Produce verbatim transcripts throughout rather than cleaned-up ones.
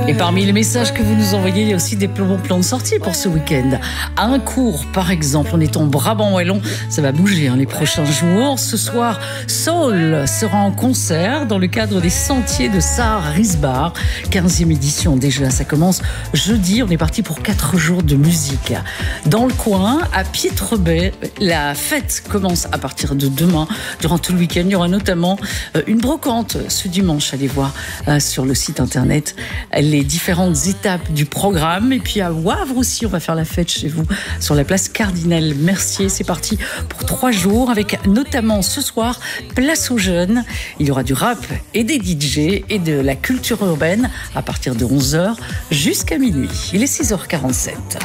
Et parmi les messages que vous nous envoyez, il y a aussi des bons plans de sortie pour ce week-end. À un cours, par exemple, on est en Brabant wallon, ça va bouger hein, les prochains jours. Ce soir, Soul sera en concert dans le cadre des Sentiers de Sarre-Risbar. quinzième édition déjà, ça commence jeudi. On est parti pour quatre jours de musique. Dans le coin, à Pietrebay, la fête commence à partir de demain. Durant tout le week-end, il y aura notamment une brocante ce dimanche. Allez voir sur le site internet les différentes étapes du programme. Et puis à Wavre aussi, on va faire la fête chez vous sur la place Cardinal Mercier. C'est parti pour trois jours avec notamment ce soir place aux jeunes. Il y aura du rap et des D J et de la culture urbaine à partir de onze heures jusqu'à minuit. Il est six heures quarante-sept.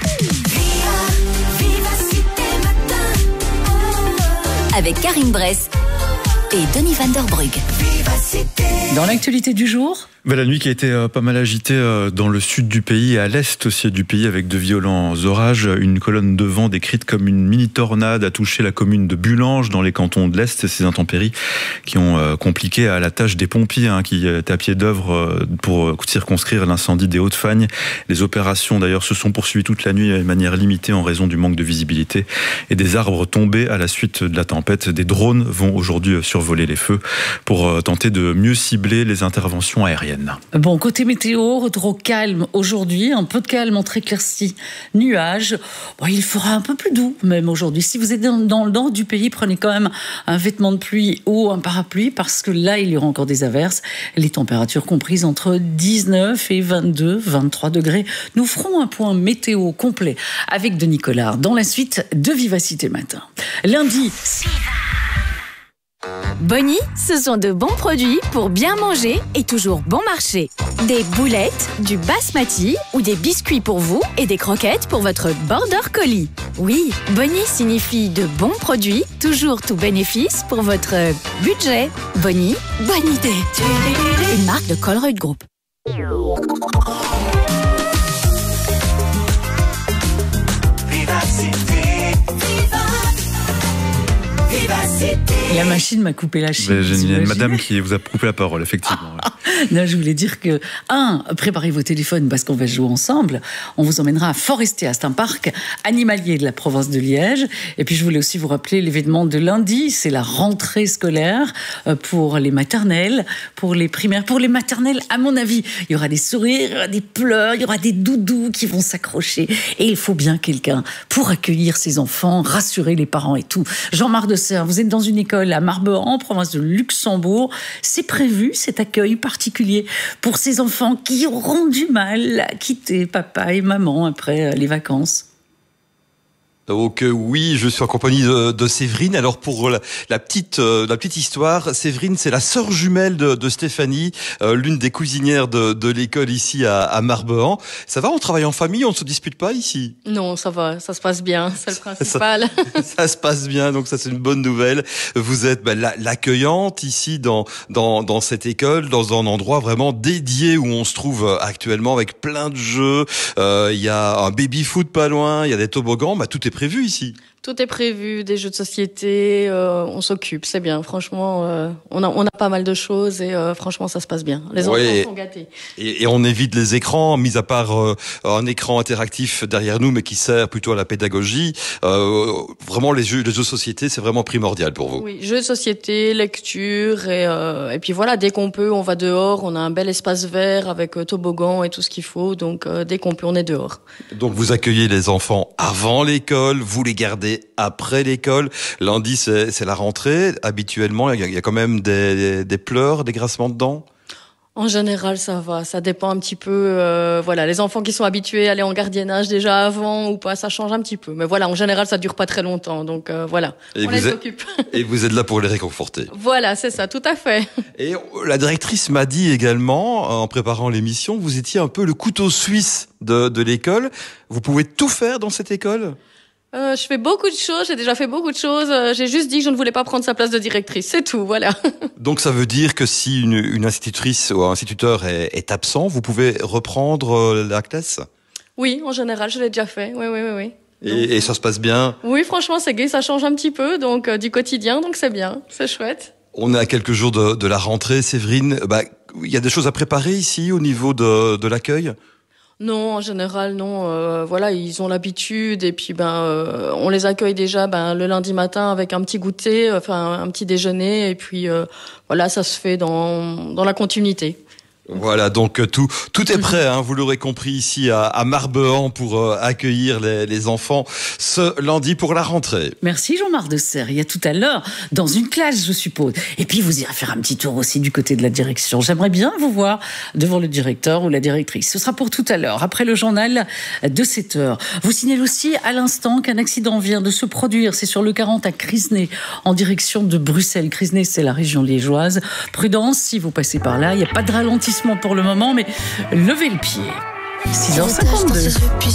Avec Karine Bress et Denis Van der Brugge. Dans l'actualité du jour, Ben, la nuit qui a été euh, pas mal agitée euh, dans le sud du pays et à l'est aussi du pays avec de violents orages. Une colonne de vent décrite comme une mini-tornade a touché la commune de Bulange dans les cantons de l'Est. Ces intempéries qui ont euh, compliqué à la tâche des pompiers hein, qui étaient à pied d'œuvre euh, pour euh, circonscrire l'incendie des Hauts-de-Fagne. Les opérations d'ailleurs se sont poursuivies toute la nuit de manière limitée en raison du manque de visibilité et des arbres tombés à la suite de la tempête. Des drones vont aujourd'hui survoler les feux pour euh, tenter de mieux cibler les interventions aériennes. Bon, côté météo, retour au calme aujourd'hui, un peu de calme entre éclaircies, nuages. Bon, il fera un peu plus doux même aujourd'hui. Si vous êtes dans, dans le nord du pays, prenez quand même un vêtement de pluie ou un parapluie parce que là, il y aura encore des averses. Les températures comprises entre dix-neuf et vingt-deux, vingt-trois degrés. Nous ferons un point météo complet avec Denis Collard dans la suite de Vivacité Matin. Lundi, Bonnie, ce sont de bons produits pour bien manger et toujours bon marché. Des boulettes, du basmati ou des biscuits pour vous et des croquettes pour votre border collie. Oui, Bonnie signifie de bons produits, toujours tout bénéfice pour votre budget. Bonnie, bonne idée. Une marque de Colruyt Group. la machine m'a coupé la chienne. J'ai une madame qui vous a coupé la parole, effectivement. Non, je voulais dire que, un, préparez vos téléphones parce qu'on va jouer ensemble. On vous emmènera à Forestier, c'est un parc animalier de la province de Liège. Et puis, je voulais aussi vous rappeler l'événement de lundi. C'est la rentrée scolaire pour les maternelles, pour les primaires, pour les maternelles. À mon avis, il y aura des sourires, il y aura des pleurs, il y aura des doudous qui vont s'accrocher. Et il faut bien quelqu'un pour accueillir ces enfants, rassurer les parents et tout. Jean-Marc de Serre, vous êtes dans une école à Marbehan, province de Luxembourg. C'est prévu, cet accueil particulier pour ces enfants qui auront du mal à quitter papa et maman après les vacances. Donc euh, oui, je suis en compagnie de, de Séverine. Alors pour la, la petite euh, la petite histoire, Séverine, c'est la sœur jumelle de, de Stéphanie, euh, l'une des cuisinières de, de l'école ici à, à Marbehan. Ça va, on travaille en famille, on ne se dispute pas ici? Non, ça va, ça se passe bien, c'est le principal. Ça, ça se passe bien, donc ça c'est une bonne nouvelle. Vous êtes ben, la, l'accueillante ici dans dans dans cette école, dans un endroit vraiment dédié où on se trouve actuellement avec plein de jeux. Euh, il y a un baby foot pas loin, il y a des toboggans, bah tout est prévu ici. Tout est prévu, des jeux de société, euh, on s'occupe, c'est bien. Franchement, euh, on a on a pas mal de choses et euh, franchement ça se passe bien. Les enfants ouais, sont gâtés. Et, et on évite les écrans, mis à part euh, un écran interactif derrière nous, mais qui sert plutôt à la pédagogie. Euh, vraiment, les jeux les jeux de société, c'est vraiment primordial pour vous. Oui, jeux de société, lecture et euh, et puis voilà, dès qu'on peut, on va dehors. On a un bel espace vert avec euh, toboggan et tout ce qu'il faut. Donc euh, dès qu'on peut, on est dehors. Donc vous accueillez les enfants avant l'école, vous les gardez après l'école. Lundi, c'est, c'est la rentrée. Habituellement, il y, y a quand même des, des pleurs, des grincements de dents. En général, ça va. Ça dépend un petit peu. Euh, voilà, les enfants qui sont habitués à aller en gardiennage déjà avant ou pas, ça change un petit peu. Mais voilà, en général, ça dure pas très longtemps. Donc euh, voilà, et on vous les êtes, occupe. Et vous êtes là pour les réconforter. Voilà, c'est ça, tout à fait. Et la directrice m'a dit également, en préparant l'émission, vous étiez un peu le couteau suisse de, de l'école. Vous pouvez tout faire dans cette école ? Euh, je fais beaucoup de choses, j'ai déjà fait beaucoup de choses. Euh, j'ai juste dit que je ne voulais pas prendre sa place de directrice, c'est tout, voilà. Donc ça veut dire que si une, une institutrice ou un instituteur est, est absent, vous pouvez reprendre la classe ? Oui, en général, je l'ai déjà fait, oui, oui, oui. oui. Et, donc, et ça se passe bien ? Oui, franchement, c'est gai, ça change un petit peu, donc euh, du quotidien, donc c'est bien, c'est chouette. On est à quelques jours de, de la rentrée, Séverine. Bah, il y a des choses à préparer ici au niveau de, de l'accueil? Non, en général, non. Euh, voilà, ils ont l'habitude et puis ben, euh, on les accueille déjà ben le lundi matin avec un petit goûter, enfin un petit déjeuner et puis euh, voilà, ça se fait dans dans la continuité. Voilà, donc tout tout est prêt, hein, vous l'aurez compris ici à, à Marbehan pour euh, accueillir les, les enfants ce lundi pour la rentrée. Merci Jean-Marc de Serre. Il y a tout à l'heure dans une classe, je suppose. Et puis vous irez faire un petit tour aussi du côté de la direction. J'aimerais bien vous voir devant le directeur ou la directrice. Ce sera pour tout à l'heure, après le journal de sept heures. Vous signalez aussi à l'instant qu'un accident vient de se produire. C'est sur le quarante à Crisnay, en direction de Bruxelles. Crisnay, c'est la région liégeoise. Prudence, si vous passez par là, il n'y a pas de ralentissement pour le moment, mais levez le pied. six heures cinquante-deux.